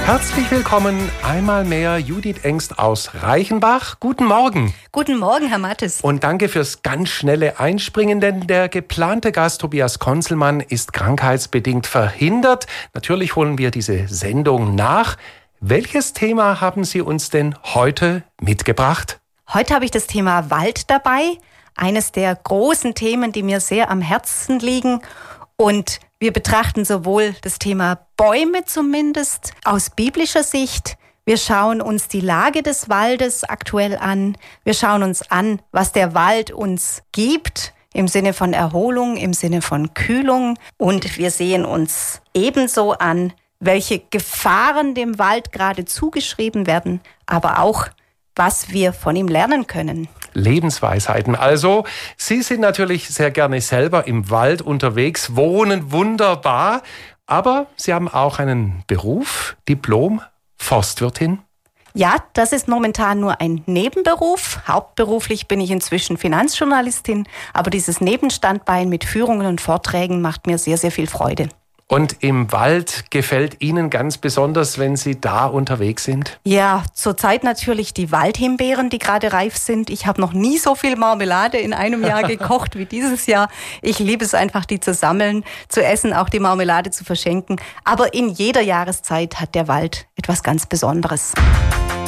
Herzlich willkommen einmal mehr Judith Engst aus Reichenbach. Guten Morgen. Guten Morgen, Herr Mattes. Und danke fürs ganz schnelle Einspringen, denn der geplante Gast Tobias Konzelmann ist krankheitsbedingt verhindert. Natürlich holen wir diese Sendung nach. Welches Thema haben Sie uns denn heute mitgebracht? Heute habe ich das Thema Wald dabei. Eines der großen Themen, die mir sehr am Herzen liegen. Und wir betrachten sowohl das Thema Bäume zumindest aus biblischer Sicht. Wir schauen uns die Lage des Waldes aktuell an. Wir schauen uns an, was der Wald uns gibt im Sinne von Erholung, im Sinne von Kühlung. Und wir sehen uns ebenso an, welche Gefahren dem Wald gerade zugeschrieben werden, aber auch, was wir von ihm lernen können. Lebensweisheiten. Also, Sie sind natürlich sehr gerne selber im Wald unterwegs, wohnen wunderbar, aber Sie haben auch einen Beruf, Diplom-Forstwirtin. Ja, das ist momentan nur ein Nebenberuf. Hauptberuflich bin ich inzwischen Finanzjournalistin, aber dieses Nebenstandbein mit Führungen und Vorträgen macht mir sehr, sehr viel Freude. Und im Wald gefällt Ihnen ganz besonders, wenn Sie da unterwegs sind? Ja, zurzeit natürlich die Waldhimbeeren, die gerade reif sind. Ich habe noch nie so viel Marmelade in einem Jahr gekocht wie dieses Jahr. Ich liebe es einfach, die zu sammeln, zu essen, auch die Marmelade zu verschenken. Aber in jeder Jahreszeit hat der Wald etwas ganz Besonderes.